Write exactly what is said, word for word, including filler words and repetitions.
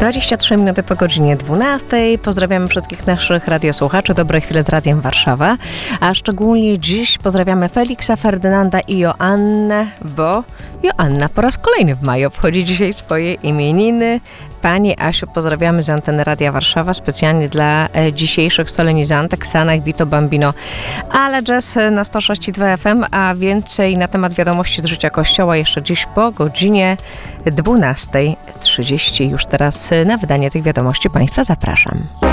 dwadzieścia trzy minuty po godzinie dwunastej. Pozdrawiamy wszystkich naszych radiosłuchaczy. Dobre chwile z Radiem Warszawa. A szczególnie dziś pozdrawiamy Feliksa, Ferdynanda i Joannę, bo Joanna po raz kolejny w maju obchodzi dzisiaj swoje imieniny. Pani Asiu, pozdrawiamy z anteny Radia Warszawa specjalnie dla e, dzisiejszych solenizantek Sanach, Vito, Bambino, ale jazz na sto sześć i dwa F M, a więcej na temat wiadomości z życia Kościoła jeszcze dziś po godzinie dwunastej trzydzieści. Już teraz na wydanie tych wiadomości Państwa zapraszam.